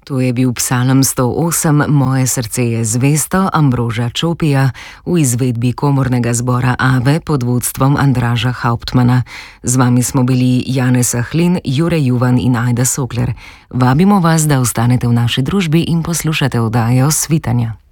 To je bil psalm 108, Moje srce je zvesto, Ambroža Čopija v izvedbi komornega zbora Ave pod vodstvom Andraža Hauptmana. Z vami smo bili Janez Ahlin, Jure Juvan in Ajda Sokler. Vabimo vas, da ostanete v naši družbi in poslušate oddajo Svitanja.